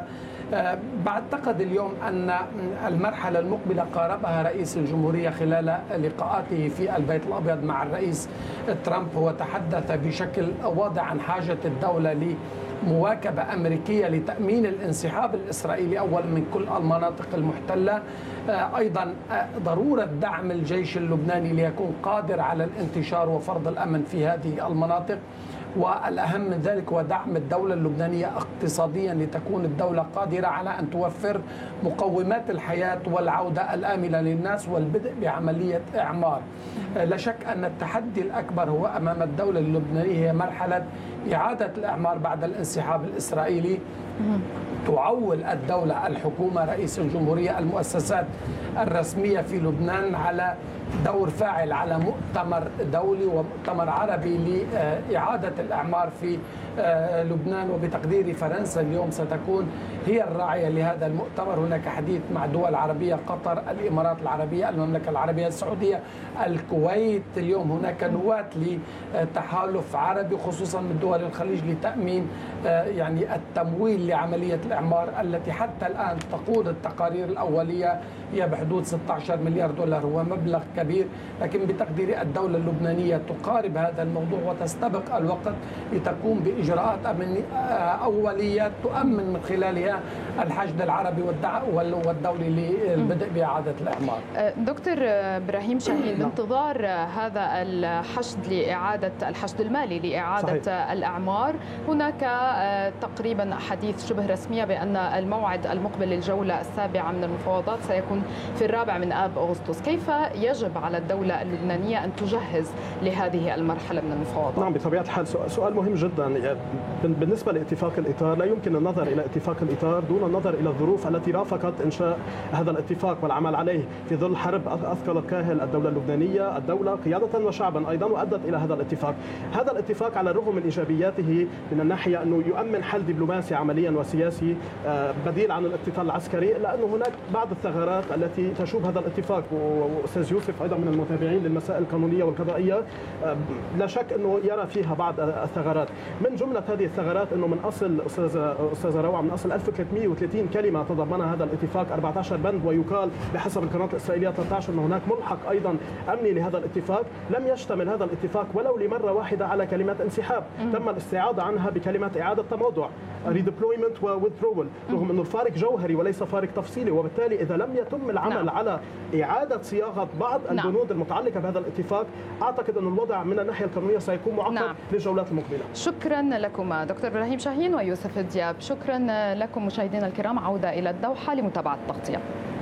بعتقد اليوم أن المرحلة المقبلة قاربها رئيس الجمهورية خلال لقاءاته في البيت الأبيض مع الرئيس ترامب، هو تحدث بشكل واضح عن حاجة الدولة لمواكبة أمريكية لتأمين الانسحاب الإسرائيلي أولا من كل المناطق المحتلة، أيضا ضرورة دعم الجيش اللبناني ليكون قادر على الانتشار وفرض الأمن في هذه المناطق، والأهم من ذلك هو دعم الدولة اللبنانية اقتصاديا لتكون الدولة قادرة على أن توفر مقومات الحياة والعودة الآمنة للناس والبدء بعملية إعمار. لا شك أن التحدي الأكبر هو أمام الدولة اللبنانية هي مرحلة إعادة الإعمار بعد الانسحاب الإسرائيلي. تعول الدولة الحكومة رئيس الجمهورية المؤسسات الرسمية في لبنان على دور فاعل على مؤتمر دولي ومؤتمر عربي لإعادة الإعمار في لبنان، وبتقدير فرنسا اليوم ستكون هي الراعية لهذا المؤتمر. هناك حديث مع دول عربية، قطر، الإمارات العربية، المملكة العربية السعودية، الكويت. اليوم هناك نواة لتحالف عربي خصوصا من دول الخليج لتأمين يعني التمويل لعملية الإعمار التي حتى الآن تقود التقارير الأولية هي بحدود ستة عشر مليار دولار، هو مبلغ كبير، لكن بتقدير الدولة اللبنانية تقارب هذا الموضوع وتستبق الوقت لتقوم بإجراءات أولية تؤمن من خلالها الحشد العربي والدولي للبدء بإعادة الإعمار. دكتور إبراهيم شاهين، بانتظار هذا الحشد لإعادة الحشد المالي لإعادة صحيح. الأعمار، هناك تقريبا أحاديث شبه رسمية بأن الموعد المقبل للجولة السابعة من المفاوضات سيكون في الرابع من آب أغسطس. كيف يجب يجب على الدولة اللبنانية أن تجهز لهذه المرحلة من المفاوضات؟ نعم بطبيعة الحال سؤال مهم جدا. بالنسبة لاتفاق الإطار لا يمكن النظر إلى اتفاق الإطار دون النظر إلى الظروف التي رافقت إنشاء هذا الاتفاق والعمل عليه في ظل حرب أثقلت كاهل الدولة اللبنانية، الدولة قيادة وشعبا أيضا، وأدت إلى هذا الاتفاق. هذا الاتفاق على الرغم من إيجابياته من الناحية أنه يؤمن حل دبلوماسي عمليا وسياسي بديل عن الاقتتال العسكري، إلا أنه هناك بعض الثغرات التي تشوب هذا الاتفاق. وأستاذ يوسف أيضا من المتابعين للمسائل القانونية والقضائية لا شك أنه يرى فيها بعض الثغرات. من جملة هذه الثغرات أنه من أصل أستاذة أستاذة روعة من أصل ألف وثلاثمئة وثلاثين كلمة تضمنها هذا الاتفاق أربعة عشر بند، ويقال بحسب القناة الإسرائيلية ثلاثة عشر أن هناك ملحق أيضا أمني لهذا الاتفاق. لم يشتمل هذا الاتفاق ولو لمرة واحدة على كلمة انسحاب، تم الاستعاضة عنها بكلمة إعادة تموضع redeployment و withdrawal، رغم أنه الفارق جوهري وليس فارق تفصيلي. وبالتالي إذا لم يتم العمل نعم. على إعادة صياغة بعض البنود نعم. المتعلقة بهذا الاتفاق، أعتقد أن الوضع من الناحية القانونية سيكون معقد نعم. للجولات المقبلة. شكرا لكم دكتور إبراهيم شاهين ويوسف دياب. شكرا لكم مشاهدينا الكرام. عودة إلى الدوحة لمتابعة التغطية.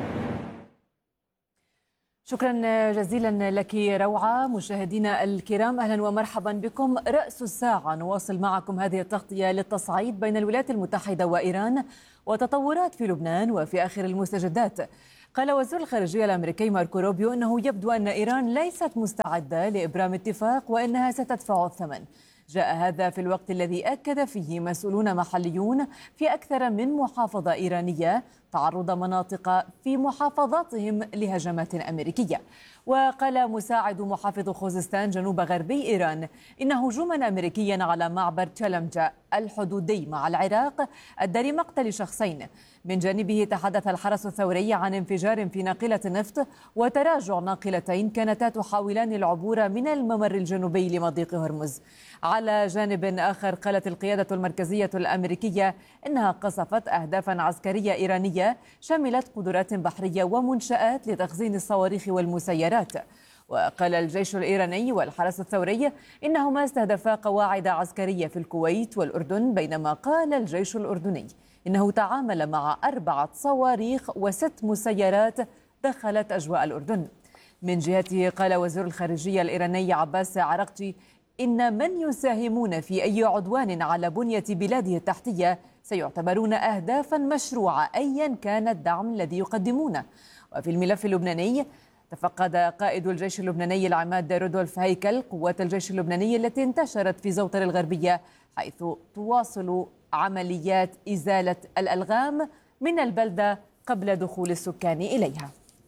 شكرا جزيلا لك روعة. مشاهدينا الكرام أهلا ومرحبا بكم. رأس الساعة نواصل معكم هذه التغطية للتصعيد بين الولايات المتحدة وإيران وتطورات في لبنان وفي آخر المستجدات. قال وزير الخارجية الأمريكي ماركو روبيو أنه يبدو أن إيران ليست مستعدة لإبرام اتفاق وأنها ستدفع الثمن. جاء هذا في الوقت الذي أكد فيه مسؤولون محليون في أكثر من محافظة إيرانية تعرض مناطق في محافظاتهم لهجمات أمريكية. وقال مساعد محافظ خوزستان جنوب غربي إيران إن هجوما أمريكيا على معبر تشالمجا الحدودي مع العراق أدى لمقتل شخصين. من جانبه تحدث الحرس الثوري عن انفجار في ناقلة نفط وتراجع ناقلتين كانتا تحاولان العبور من الممر الجنوبي لمضيق هرمز. على جانب آخر قالت القيادة المركزية الأمريكية إنها قصفت أهدافا عسكرية إيرانية شملت قدرات بحرية ومنشآت لتخزين الصواريخ والمسيرات. وقال الجيش الإيراني والحرس الثوري إنهما استهدفا قواعد عسكرية في الكويت والأردن، بينما قال الجيش الأردني إنه تعامل مع أربعة صواريخ وست مسيرات دخلت أجواء الأردن. من جهته قال وزير الخارجية الإيراني عباس عراقجي إن من يساهمون في أي عدوان على بنية بلاده التحتية سيعتبرون أهدافا مشروعة أيا كان الدعم الذي يقدمونه. وفي الملف اللبناني تفقد قائد الجيش اللبناني العماد رودولف هيكل قوات الجيش اللبناني التي انتشرت في زوطر الغربية، حيث تواصل عمليات إزالة الألغام من البلدة قبل دخول السكان إليها.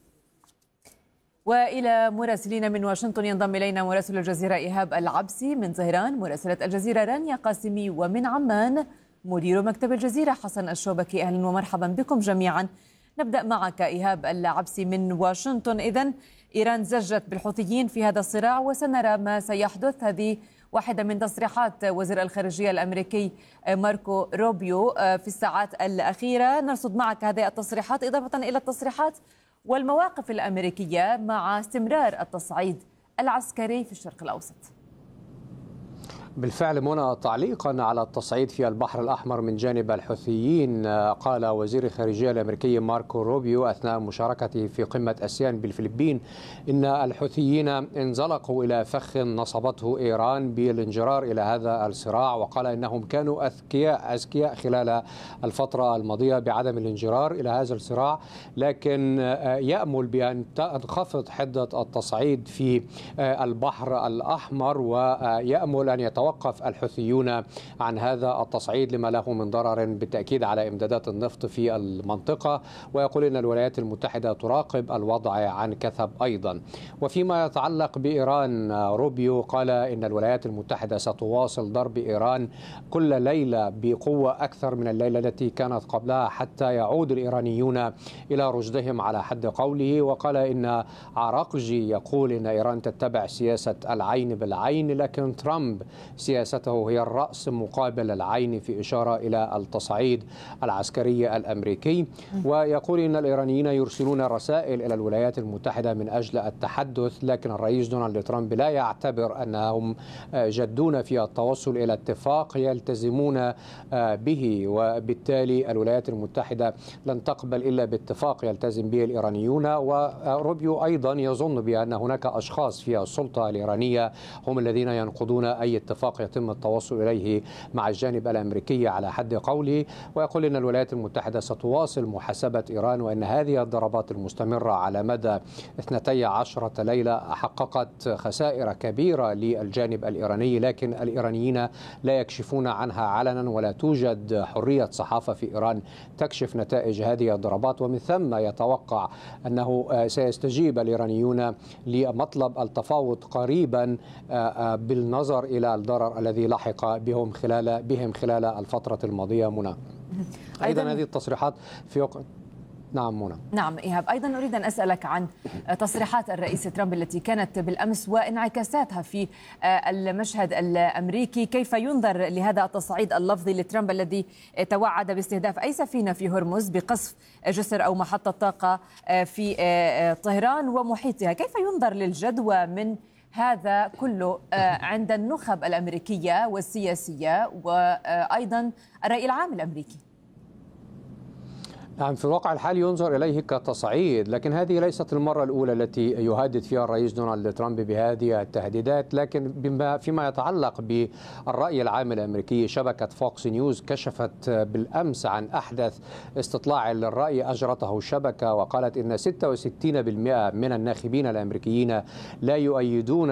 وإلى مراسلين من واشنطن ينضم إلينا مراسل الجزيرة إيهاب العبسي، من طهران مراسلة الجزيرة رانيا قاسمي، ومن عمان مدير مكتب الجزيرة حسن الشوبكي. أهلا ومرحبا بكم جميعا. نبدأ معك إيهاب العبسي من واشنطن. إذن إيران زجت بالحوثيين في هذا الصراع وسنرى ما سيحدث. هذه واحدة من تصريحات وزير الخارجية الأمريكي ماركو روبيو في الساعات الأخيرة. نرصد معك هذه التصريحات إضافة إلى التصريحات والمواقف الأمريكية مع استمرار التصعيد العسكري في الشرق الأوسط. بالفعل منى، تعليقا على التصعيد في البحر الأحمر من جانب الحوثيين، قال وزير الخارجية الأمريكي ماركو روبيو أثناء مشاركته في قمة آسيان بالفلبين إن الحوثيين انزلقوا إلى فخ نصبته إيران بالانجرار إلى هذا الصراع، وقال إنهم كانوا أذكياء أذكياء خلال الفترة الماضية بعدم الانجرار إلى هذا الصراع، لكن يأمل بأن تنخفض حدة التصعيد في البحر الأحمر، ويأمل أن يتوقف وقف الحوثيون عن هذا التصعيد لما له من ضرر بالتأكيد على إمدادات النفط في المنطقة. ويقول إن الولايات المتحدة تراقب الوضع عن كثب أيضا. وفيما يتعلق بإيران، روبيو قال إن الولايات المتحدة ستواصل ضرب إيران كل ليلة بقوة أكثر من الليلة التي كانت قبلها حتى يعود الإيرانيون إلى رشدهم على حد قوله. وقال إن عراقجي يقول إن إيران تتبع سياسة العين بالعين، لكن ترامب سياسته هي الرأس مقابل العين، في إشارة إلى التصعيد العسكري الأمريكي. ويقول إن الإيرانيين يرسلون رسائل إلى الولايات المتحدة من أجل التحدث، لكن الرئيس دونالد ترامب لا يعتبر أنهم جدون في التوصل إلى اتفاق يلتزمون به، وبالتالي الولايات المتحدة لن تقبل إلا باتفاق يلتزم به الإيرانيون. وروبيو أيضا يظن بأن هناك أشخاص في السلطة الإيرانية هم الذين ينقضون أي اتفاق يتم التوصل إليه مع الجانب الأمريكي على حد قوله. ويقول إن الولايات المتحدة ستواصل محاسبة إيران، وأن هذه الضربات المستمرة على مدى اثنتي عشرة ليلة حققت خسائر كبيرة للجانب الإيراني، لكن الإيرانيين لا يكشفون عنها علنا، ولا توجد حرية صحافة في إيران تكشف نتائج هذه الضربات. ومن ثم يتوقع أنه سيستجيب الإيرانيون لمطلب التفاوض قريبا بالنظر إلى الضرر الذي لحق بهم خلال بهم خلال الفترة الماضية. منى، أيضا هذه التصريحات في وقت نعم منى. نعم إيهاب، أيضا أريد أن أسألك عن تصريحات الرئيس ترامب التي كانت بالأمس وانعكاساتها في المشهد الأمريكي. كيف ينظر لهذا التصعيد اللفظي لترامب الذي توعد باستهداف أي سفينة في هرمز بقصف جسر أو محطة طاقة في طهران ومحيطها؟ كيف ينظر للجدوى من هذا كله عند النخب الأمريكية والسياسية وأيضا الرأي العام الأمريكي؟ نعم، في الواقع الحالي ينظر إليه كتصعيد، لكن هذه ليست المرة الأولى التي يهدد فيها الرئيس دونالد ترامب بهذه التهديدات. لكن بما فيما يتعلق بالرأي العام الأمريكي، شبكة فوكس نيوز كشفت بالأمس عن أحدث استطلاع للرأي أجرته الشبكة، وقالت إن ستة وستين بالمئة من الناخبين الأمريكيين لا يؤيدون